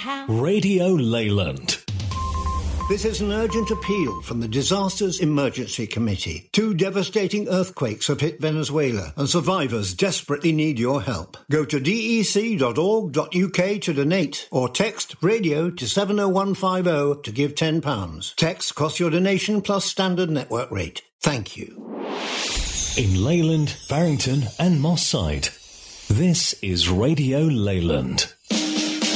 have. Radio Leyland. This is an urgent appeal from the Disasters Emergency Committee. 2 devastating earthquakes have hit Venezuela, and survivors desperately need your help. Go to dec.org.uk to donate, or text radio to 70150 to give £10. Text costs your donation plus standard network rate. Thank you. In Leyland, Barrington and Moss Side, this is Radio Leyland.